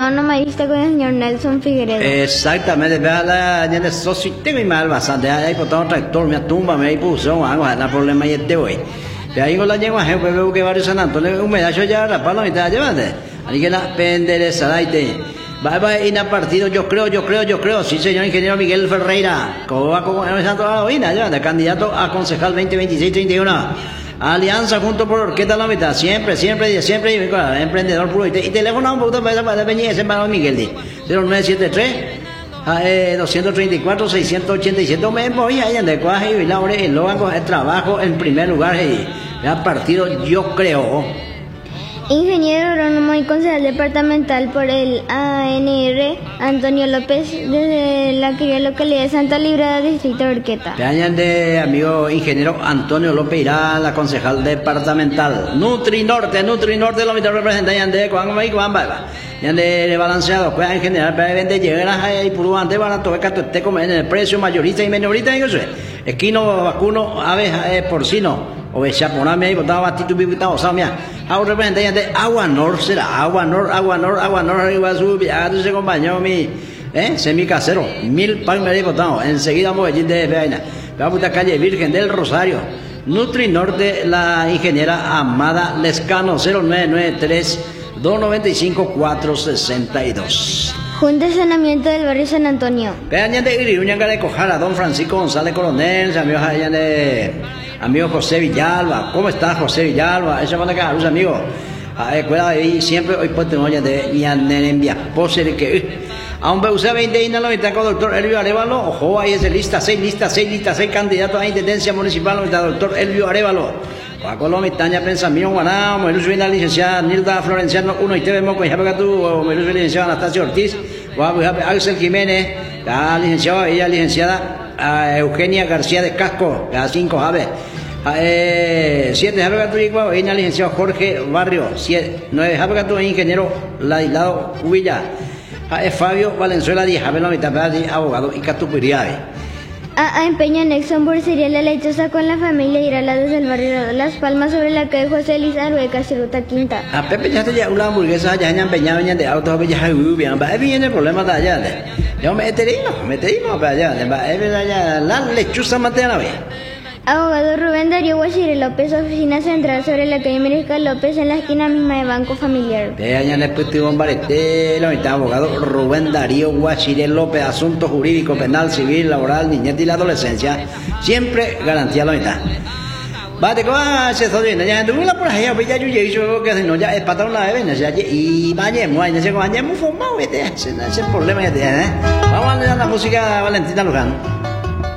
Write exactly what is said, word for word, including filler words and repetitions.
programa no me viste con el señor Nelson Figueredo. Exactamente, vea la ñande socio tengo y mal bastante, ahí por todo tractor, me tumba, me puso, algo, no problema y este hoy. De ahí con la lengua, jefe, veo que varios San Antonio, un medacho ya, la paloma y te la llevan. Así que la pendereza, daite. Va, va, y na partido, yo creo, yo creo, yo creo, sí, señor ingeniero Miguel Ferreira, como va como en Santo Alavina, ya, de candidato a concejal veinte veintiséis treinta y uno. Alianza junto por Orquesta La Mitad, siempre, siempre, siempre, y emprendedor puro. Y, te, y teléfono un poquito para para venir ese hermano Miguel, de cero nueve siete tres, eh, dos tres cuatro, seis ocho siete. Me voy a ir de cuaje y la hora y luego el trabajo en primer lugar, y ya partido, yo creo. Ingeniero agrónomo y concejal departamental por el A N R, Antonio López, desde la querida localidad de Santa Librada, distrito de Orqueta. Te añaden de amigo ingeniero Antonio López Irá, la concejal departamental. Nutri Norte, Nutri Norte, lo mismo representa de Juan May, Juan Baba. Ya de balanceado, pues en general, para vender llegar ahí por antes van a tocar que te comen en el precio mayorista y minorista, y eso es. Esquino, vacuno, aves, eh, porcino. O ve chaponame ahí, botaba batito, bibita, o sea, mira, ahora representa de Agua Nor, será Agua Nor, Agua Nor, Agua Nor, arriba subir, ah, tú se acompañó mi, eh, semi casero, mil pan me había botado, enseguida vamos a ir de vaina, vamos a calle Virgen del Rosario, Nutri Norte, la ingeniera Amada Lescano, cero nueve nueve tres, dos nueve cinco, cuatro seis dos. Junta de Saneamiento del Barrio San Antonio. Vean, ya de Iriuña, de Cojara, don Francisco González Coronel, amigos allá de... Amigo José Villalba, ¿cómo está José Villalba? Esa banda que a los amigos, a escuela ahí siempre hoy pues tengo ya de Vianer en Viaspose que aunque usted veinte y no lo está con doctor Elvio Arevalo, ojo, ahí es de lista seis, lista seis, lista seis candidatos a intendencia municipal, está doctor Elvio Arevalo. A Colombia, Taña Pensamiento, Guaná, Moirus la licenciada Nilda Florenciano, uno y te vemos con Javier Gatú, Moirus la licenciada Anastasia Ortiz, Axel Jiménez, la licenciada, ella licenciada Eugenia García de Casco, a cinco Javes. Eh, siete Javier Gatú, y la licenciada Jorge Barrio, siete, nueve Javier Gatú, ingeniero Ladislao Cubilla, Fabio Valenzuela, diez Javier la mitad de abogado y Catupiriae. A, a Empeño Nexon Bursería La Lechosa con la familia Irala desde el barrio Las Palmas sobre la calle José Luis Arueca, Ruta Quinta. A Pepe ya está ya una hamburguesa ya han empeñado ya de auto ya hay bien, va bien el problema de allá. Yo me terino, me terino para allá, va es allá la lechuza matena bien. Abogado Rubén Darío Guachire López, oficina central sobre la calle América López en la esquina misma de Banco Familiar. De allá después tuvo un baretero, está abogado Rubén Darío Guachire López, asuntos jurídicos, penal, civil, laboral, niñez y la adolescencia, siempre garantía la mitad. Vale, ¿cómo se está bien? Ya anduve la por ahí, ya yo llegué, yo que no ya es para una vez, ya y vayamos, ahí no sé cómo vayamos formado, ese es el problema que tiene, ¿eh? Vamos a dar la música a Valentina Luján.